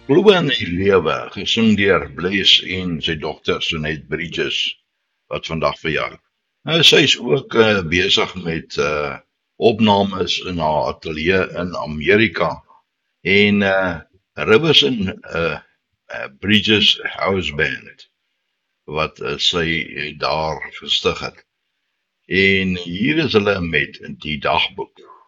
Glo in die lewe, gesing deur Blaze en sy dogter Sonet Bridges, wat vandag verjaar. Nou, sy is ook besig met opnames in haar ateljee in Amerika en Riverson Bridges House Band, wat sy daar gestig het. En hier is hulle met die dagboek.